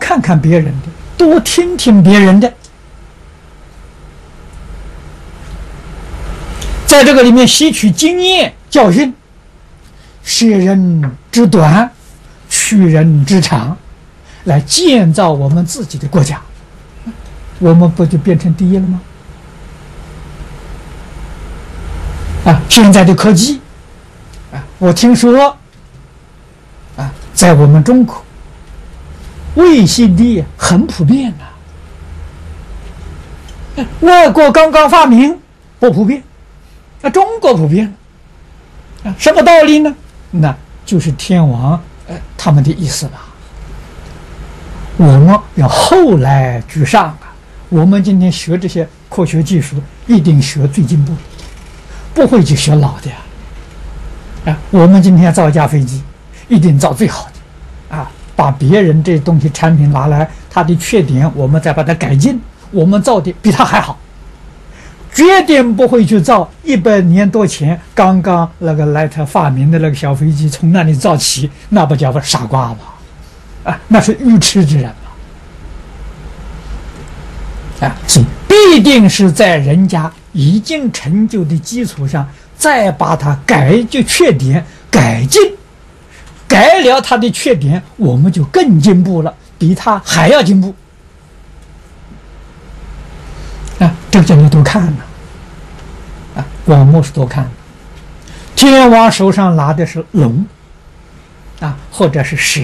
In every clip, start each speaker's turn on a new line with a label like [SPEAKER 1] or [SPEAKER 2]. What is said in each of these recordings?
[SPEAKER 1] 看看别人的，多听听别人的，在这个里面吸取经验教训，舍人之短，取人之长，来建造我们自己的国家，我们不就变成第一了吗？现在的科技，我听说，在我们中国，卫星的很普遍的，外国刚刚发明不普遍，中国普遍了，什么道理呢？那就是天王他们的意思吧。我们要后来居上啊！我们今天学这些科学技术，一定学最进步的，不会去学老的呀。我们今天造架飞机，一定造最好的，把别人这东西产品拿来，它的缺点我们再把它改进，我们造的比它还好，绝对不会去造100年多前刚刚那个莱特发明的那个小飞机从那里造起，那不叫傻瓜吧？那是愚痴之人吧？所以必定是在人家已经成就的基础上，再把它改就缺点改进，改了他的缺点，我们就更进步了，比他还要进步。这个叫你多看呢，广目是多看的。天王手上拿的是龙，或者是蛇，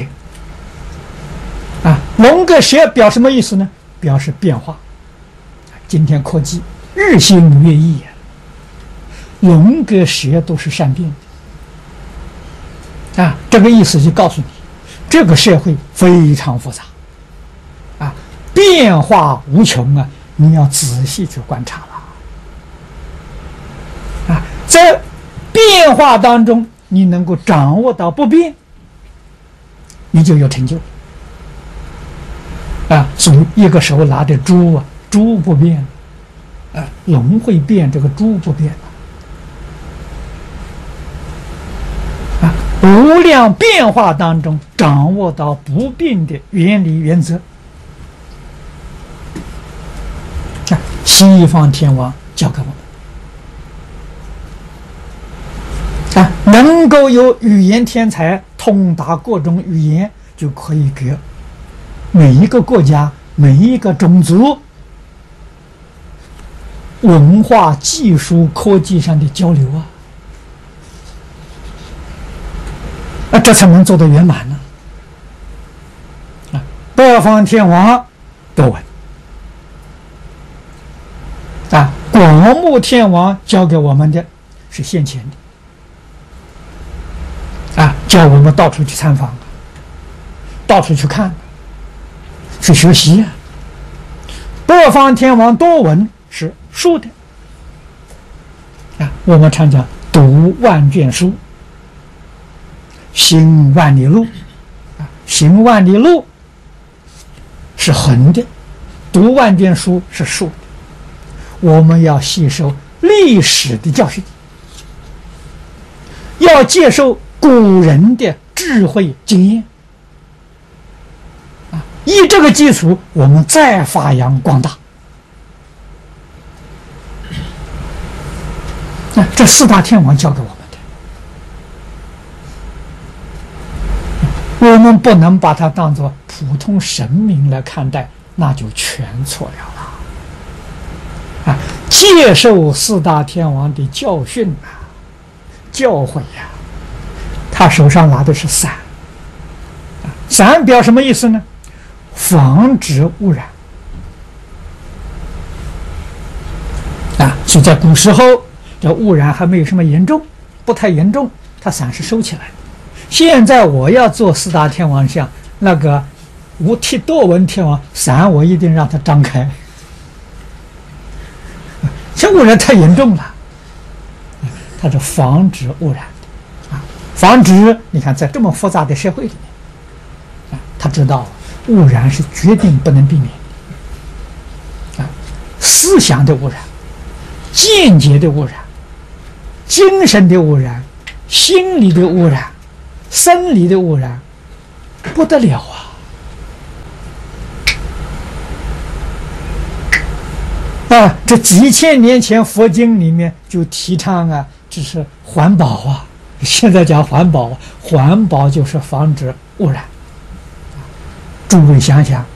[SPEAKER 1] 龙跟蛇表什么意思呢？表示变化。今天科技日新月异，龙跟蛇都是善变的，这个意思就告诉你，这个社会非常复杂，变化无穷啊！你要仔细去观察了，在变化当中，你能够掌握到不变，你就有成就。所以一个手拿着猪猪不变，龙会变，这个猪不变无量变化当中掌握到不变的原理原则，西方天王教给我们，能够有语言天才通达各种语言，就可以给每一个国家每一个种族文化技术科技上的交流这才能做得圆满呢。北方天王多闻，广目天王教给我们的是现前的，叫我们到处去参访，到处去看，去学习。北方天王多闻是书的，我们常讲读万卷书，行万里路，行万里路是横的，读万卷书是竖的。我们要吸收历史的教训，要接受古人的智慧经验，以这个基础，我们再发扬光大。这4大天王教给我们的，我们不能把它当作普通神明来看待，那就全错了。接受4大天王的教训教诲他手上拿的是伞，伞表什么意思呢？防止污染所以在古时候这污染还没有什么严重，不太严重，它伞是收起来的。现在我要做4大天王像那个无剃多闻天王伞，我一定让它张开，这污染太严重了，它是防止污染的防止你看在这么复杂的社会里面他知道污染是决定不能避免思想的污染、间接的污染、精神的污染、心理的污染、生理的污染不得了啊，这几千年前佛经里面就提倡啊，这是环保啊。现在讲环保，环保就是防止污染。诸位想想，